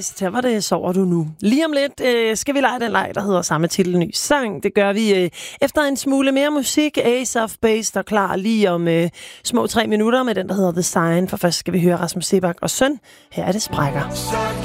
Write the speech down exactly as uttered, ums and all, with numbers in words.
Days, til hvor det sover du nu. Lige om lidt øh, skal vi lege den leg, der hedder samme titel, ny sang. Det gør vi øh, efter en smule mere musik. Ace of Base står klar lige om øh, små tre minutter med den, der hedder The Sign. For først skal vi høre Rasmus Seebach og Søn. Her er det Sprækker.